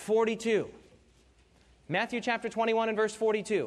42. Matthew chapter 21 and verse 42.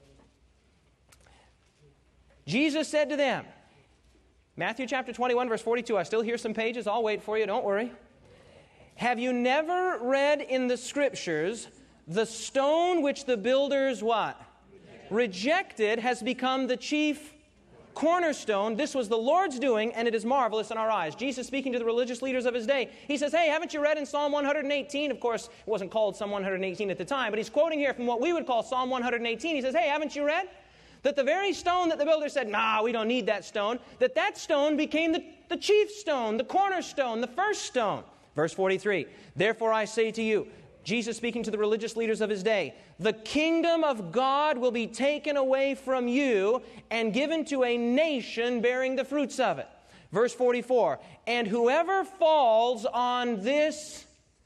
Jesus said to them, Matthew chapter 21, verse 42. I still hear some pages. I'll wait for you. Don't worry. Have you never read in the Scriptures, the stone which the builders what? Rejected has become the chief cornerstone. This was the Lord's doing, and it is marvelous in our eyes. Jesus speaking to the religious leaders of his day. He says, hey, haven't you read in Psalm 118? Of course, it wasn't called Psalm 118 at the time, but he's quoting here from what we would call Psalm 118. He says, hey, haven't you read that the very stone that the builder said, nah, we don't need that stone, that stone became the chief stone, the cornerstone, the first stone. Verse 43, therefore I say to you, Jesus speaking to the religious leaders of his day, the kingdom of God will be taken away from you and given to a nation bearing the fruits of it. Verse 44, and whoever falls on this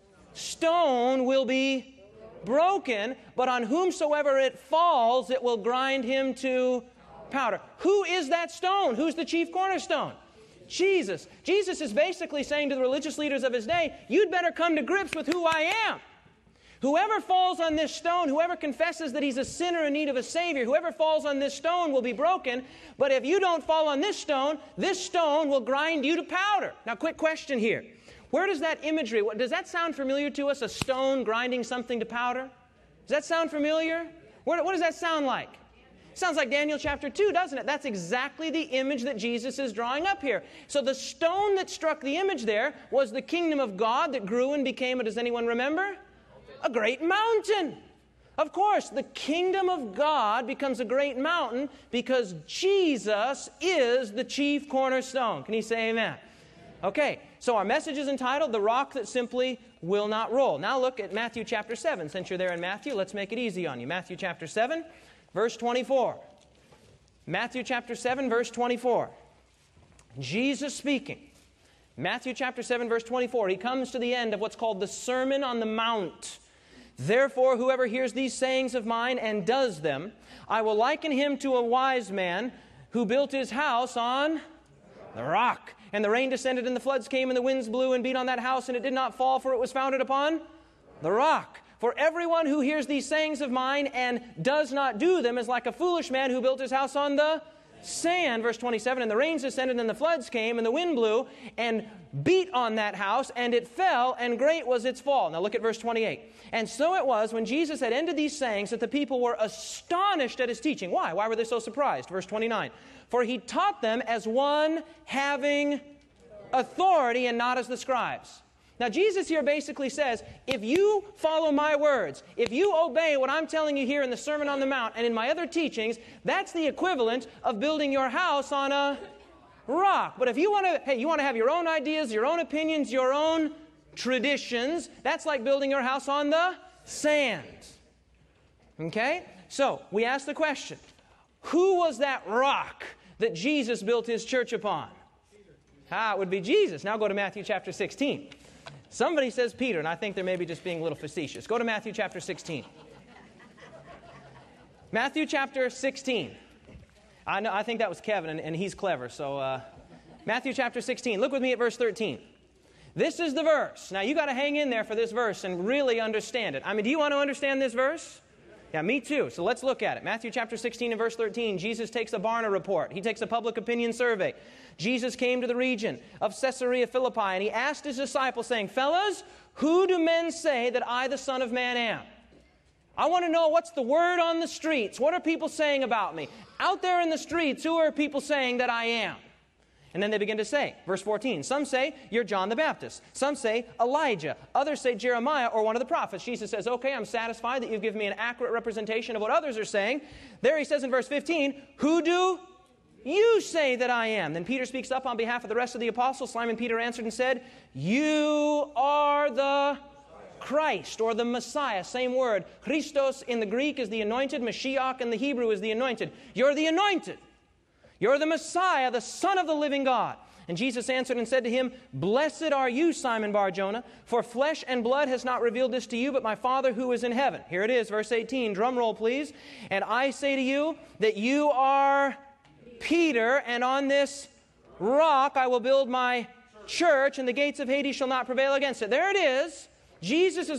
stone will be broken, but on whomsoever it falls, it will grind him to powder. Who is that stone? Who's the chief cornerstone? Jesus. Jesus is basically saying to the religious leaders of his day, you'd better come to grips with who I am. Whoever falls on this stone, whoever confesses that he's a sinner in need of a Savior, whoever falls on this stone will be broken. But if you don't fall on this stone will grind you to powder. Now, quick question here. Where does that imagery, does that sound familiar to us, a stone grinding something to powder? Does that sound familiar? What does that sound like? It sounds like Daniel chapter 2, doesn't it? That's exactly the image that Jesus is drawing up here. So the stone that struck the image there was the kingdom of God that grew and became, does anyone remember? A great mountain. Of course, the kingdom of God becomes a great mountain because Jesus is the chief cornerstone. Can you say amen? Okay, so our message is entitled, The Rock That Simply Will Not Roll. Now look at Matthew chapter 7. Since you're there in Matthew, let's make it easy on you. Matthew chapter 7, verse 24. Matthew chapter 7, verse 24. Jesus speaking. Matthew chapter 7, verse 24. He comes to the end of what's called the Sermon on the Mount. Therefore, whoever hears these sayings of mine and does them, I will liken him to a wise man who built his house on the rock. And the rain descended, and the floods came, and the winds blew and beat on that house, and it did not fall, for it was founded upon the rock. For everyone who hears these sayings of mine and does not do them is like a foolish man who built his house on the sand. Verse 27, and the rains descended, and the floods came, and the wind blew and beat on that house, and it fell, and great was its fall. Now look at verse 28. And so it was, when Jesus had ended these sayings, that the people were astonished at his teaching. Why? Why were they so surprised? Verse 29. For he taught them as one having authority and not as the scribes. Now Jesus here basically says, if you follow my words, if you obey what I'm telling you here in the Sermon on the Mount and in my other teachings, that's the equivalent of building your house on a rock. But if you want to have your own ideas, your own opinions, your own traditions, that's like building your house on the sand. Okay? So, we ask the question, who was that rock that Jesus built his church upon? It would be Jesus. Now go to Matthew chapter 16. Somebody says Peter, and I think they're maybe just being a little facetious. Go to Matthew chapter 16. Matthew chapter 16. I think that was Kevin, and he's clever. So, Matthew chapter 16. Look with me at verse 13. This is the verse. Now, you got to hang in there for this verse and really understand it. I mean, do you want to understand this verse? Yeah, me too. So let's look at it. Matthew chapter 16 and verse 13. Jesus takes a Barna report. He takes a public opinion survey. Jesus came to the region of Caesarea Philippi, and he asked his disciples, saying, fellas, who do men say that I, the Son of Man, am? I want to know what's the word on the streets. What are people saying about me? Out there in the streets, who are people saying that I am? And then they begin to say, verse 14, some say you're John the Baptist. Some say Elijah. Others say Jeremiah or one of the prophets. Jesus says, okay, I'm satisfied that you've given me an accurate representation of what others are saying. There he says in verse 15, who do you say that I am? Then Peter speaks up on behalf of the rest of the apostles. Simon Peter answered and said, you are the Christ, or the Messiah. Same word. Christos in the Greek is the anointed. Mashiach in the Hebrew is the anointed. You're the anointed. You're the Messiah, the Son of the living God. And Jesus answered and said to him, blessed are you, Simon Bar-Jonah, for flesh and blood has not revealed this to you, but my Father who is in heaven. Here it is, verse 18. Drum roll, please. And I say to you that you are Peter, and on this rock I will build my church, and the gates of Hades shall not prevail against it. There it is. Jesus is